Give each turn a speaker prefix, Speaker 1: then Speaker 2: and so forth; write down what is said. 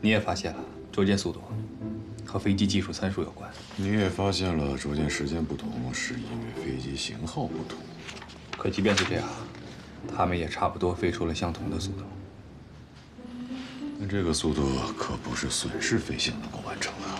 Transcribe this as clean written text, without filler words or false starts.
Speaker 1: 你也发现了，着舰速度和飞机技术参数有关。
Speaker 2: 你也发现了，着舰时间不同，是因为飞机型号不同。
Speaker 1: 可即便是这样，他们也差不多飞出了相同的速度。
Speaker 2: 但这个速度可不是损失飞行能够完成的。